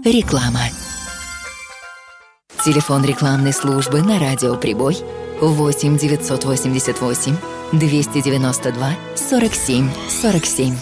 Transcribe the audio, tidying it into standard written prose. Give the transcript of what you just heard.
Реклама. Телефон рекламной службы на радио «Прибой» 8 988 292 47 47.